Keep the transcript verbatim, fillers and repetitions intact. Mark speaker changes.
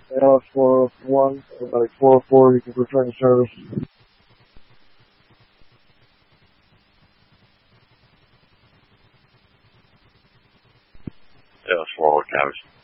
Speaker 1: L S four oh one, like four oh four, you can return to service.
Speaker 2: L S four oh one, covers.